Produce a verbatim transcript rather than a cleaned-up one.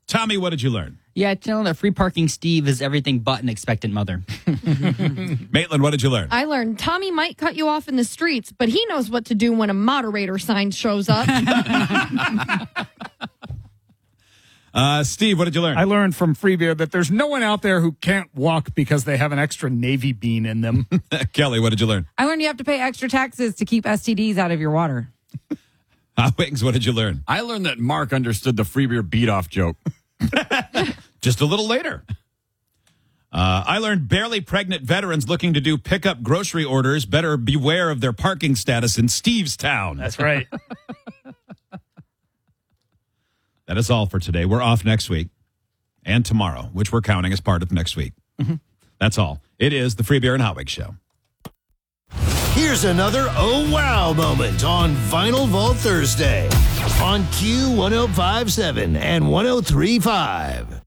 Tommy, what did you learn? Yeah, you know that free parking Steve is everything but an expectant mother. Maitland, what did you learn? I learned Tommy might cut you off in the streets, but he knows what to do when a moderator sign shows up. uh, Steve, what did you learn? I learned from Free Beer that there's no one out there who can't walk because they have an extra Navy bean in them. Kelly, what did you learn? I learned you have to pay extra taxes to keep S T Ds out of your water. Uh, Wings, what did you learn? I learned that Mark understood the Free Beer beat-off joke. Just a little later. Uh, I learned barely pregnant veterans looking to do pickup grocery orders better beware of their parking status in Steve's town. That's right. That is all for today. We're off next week and tomorrow, which we're counting as part of next week. Mm-hmm. That's all. It is the Free Beer and Hot Wings Show. Here's another oh wow moment on Vinyl Vault Thursday on Q one oh five point seven and one oh three point five.